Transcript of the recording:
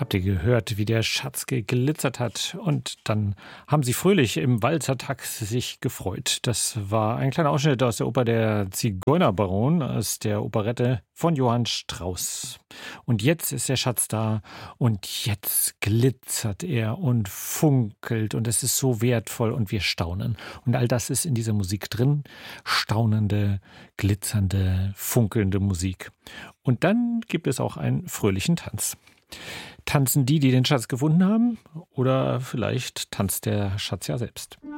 Habt ihr gehört, wie der Schatz geglitzert hat? Und dann haben sie fröhlich im Walzertakt sich gefreut. Das war ein kleiner Ausschnitt aus der Oper Der Zigeunerbaron, aus der Operette von Johann Strauss. Und jetzt ist der Schatz da und jetzt glitzert er und funkelt und es ist so wertvoll und wir staunen. Und all das ist in dieser Musik drin. Staunende, glitzernde, funkelnde Musik. Und dann gibt es auch einen fröhlichen Tanz. Tanzen die den Schatz gefunden haben? Oder vielleicht tanzt der Schatz ja selbst.